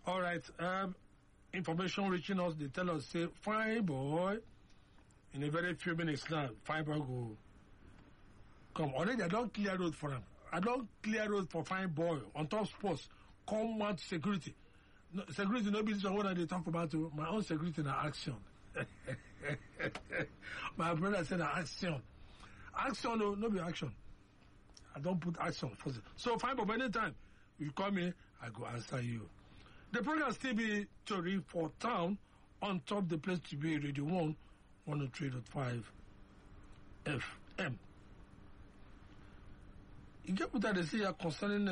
All right. Information reaching us. They tell us, say, fine boy. In a very few minutes now, fine boy go come. Already, I don't clear road for him. I don't clear road for fine boy on top sports. Come out security. No, security no business on what they talk about. My own security in action. My brother said action. Action no be action. I don't put action first. So fine boy, anytime you call me, I go answer you. The program still be Tori for town on top the place to be Radio 1 103.5 FM. You get what I say concerning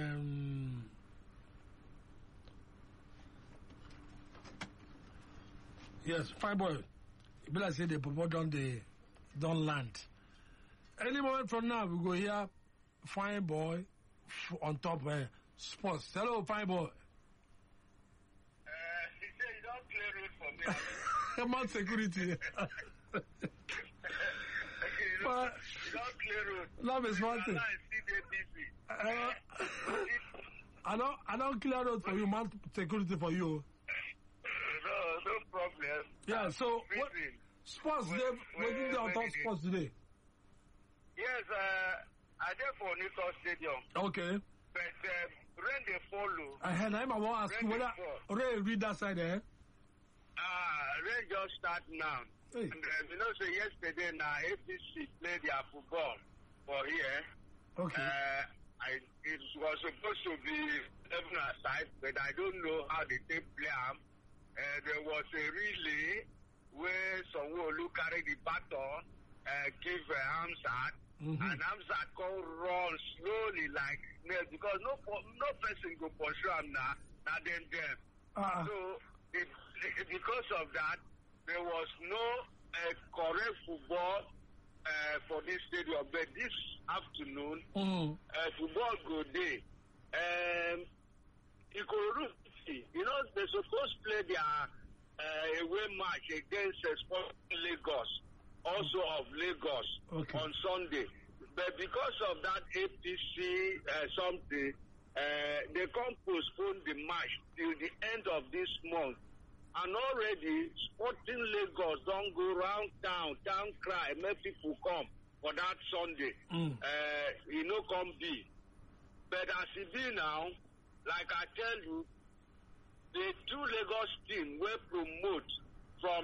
yes, fine boy. It be like say the people don't land. Any moment from now, we go here, fine boy on top sports. Hello, fine boy. He said you don't clear road for me. I'm out security. But you don't clear road. Love is one thing. I don't clear road for you, man. Security for you. No problem. Yeah. So what sports day? What did you talk sports today? Yes, I there for Nicol Stadium. Okay. But rain they follow. I want to ask you whether already read that side there. Rain just start now. Hey. And you know, so yesterday now APC played their football for here. Okay. It was supposed to be 11 aside, but I don't know how they take play them. There was a relay where someone who carried the baton, give Hamzat, and Hamzat can run slowly like snail because no person go pursue him now. Now them. So because of that, there was no correct football for this stadium. But this afternoon, football go day. You know, they're supposed to play their away match against Sporting Lagos, also of Lagos, on Sunday. But because of that APC something, they can't postpone the match till the end of this month. And already, Sporting Lagos don't go round town cry, make people come for that Sunday. You know, come be. But as it be now, like I tell you, the two Lagos team will promote from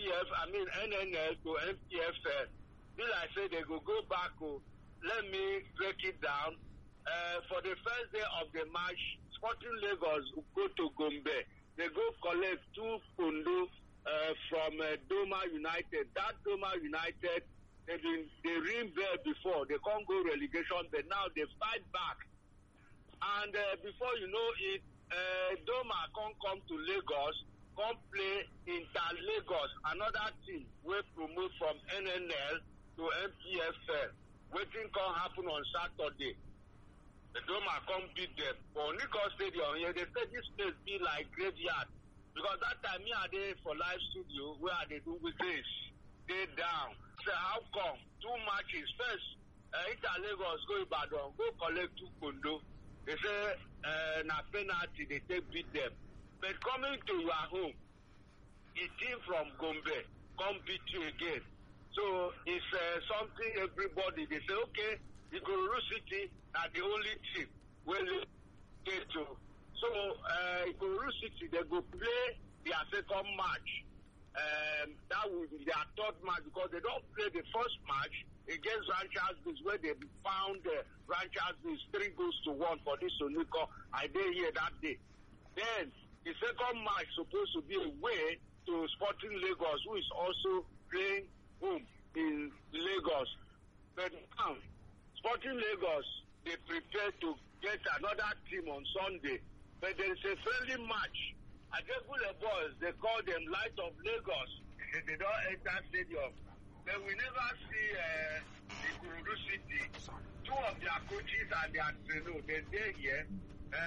NNL to MPFL. Till I say they go back. Let me break it down. For the first day of the match, Sporting Lagos will go to Gombe. They go collect 2 Kondo from Doma United. That Doma United, they ring there before. They can't go relegation, but now they fight back. And before you know it, Doma can't come to Lagos, come play Inter Lagos, another team will promote from NNL to MPFL. Waiting can happen on Saturday. The Doma come beat them. For Nicol Stadium, yeah, they say this place be like graveyard. Because that time, me are there for live studio, where they do weekdays. They down. So how come? 2 matches. First, Inter Lagos go Ibadan, go collect 2 Kondo. They say, na penalty, they take beat them. But coming to your home, a team from Gombe come beat you again. So it's something everybody, they say, okay, Ikorodu City are the only team where they get to. So Ikorodu City, they go play their second match. That will be their third match because they don't play the first match against Ranchers Beach where they found Ranchers Beach 3-1 for this Onico. I did here that day. Then the second match supposed to be away to Sporting Lagos, who is also playing home in Lagos. But now, Sporting Lagos, they prepare to get another team on Sunday. But there is a friendly match. Ajegule boys, they call them Light of Lagos. They don't enter stadium. But we never see Ikorodu City. 2 of their coaches and their trainers, they're here.